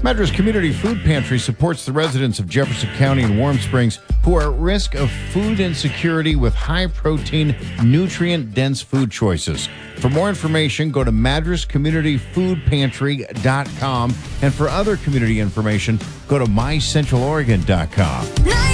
Madras Community Food Pantry supports the residents of Jefferson County and Warm Springs who are at risk of food insecurity with high-protein, nutrient-dense food choices. For more information, go to madrascommunityfoodpantry.com. And for other community information, go to mycentraloregon.com.